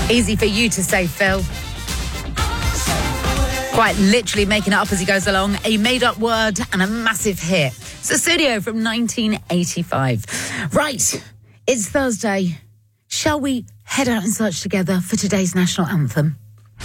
Easy for you to say, Phil. Quite literally making it up as he goes along. A made-up word and a massive hit. Sussudio from 1985. Right, it's Thursday. Shall we head out and search together for today's national anthem?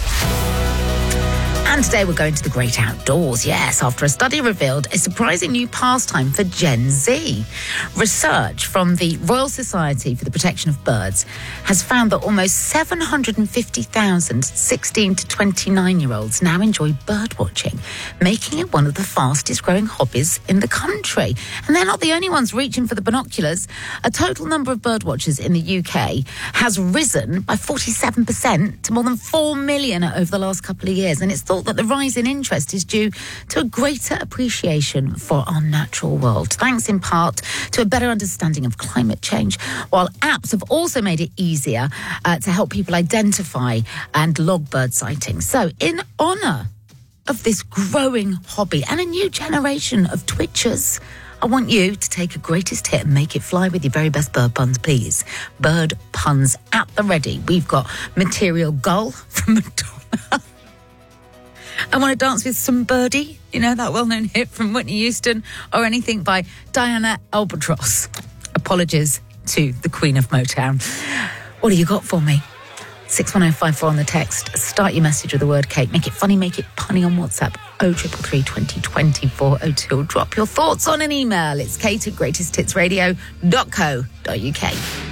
And today we're going to the great outdoors, yes, after a study revealed a surprising new pastime for Gen Z. Research from the Royal Society for the Protection of Birds has found that almost 750,000 16 to 29-year-olds now enjoy birdwatching, making it one of the fastest growing hobbies in the country. And they're not the only ones reaching for the binoculars. A total number of birdwatchers in the UK has risen by 47% to more than 4 million over the last couple of years. And it's thought that the rise in interest is due to a greater appreciation for our natural world, thanks in part to a better understanding of climate change, while apps have also made it easier to help people identify and log bird sightings. So, in honour of this growing hobby and a new generation of twitchers, I want you to take a greatest hit and make it fly with your very best bird puns, please. Bird puns at the ready. We've got Material Gull from Madonna. I want to dance with some birdie, you know, that well-known hit from Whitney Houston, or anything by Diana Albatross. Apologies to the Queen of Motown. What have you got for me? 61054 on the text. Start your message with the word cake. Make it funny, make it punny on WhatsApp. 0333 2020 402. Drop your thoughts on an email. It's kate@greatesthitsradio.co.uk.